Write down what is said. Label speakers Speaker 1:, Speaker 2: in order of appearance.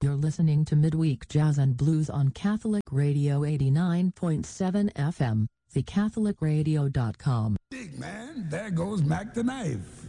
Speaker 1: You're listening to Midweek Jazz and Blues on Catholic Radio 89.7 FM, thecatholicradio.com.
Speaker 2: Man, there goes Mac the Knife.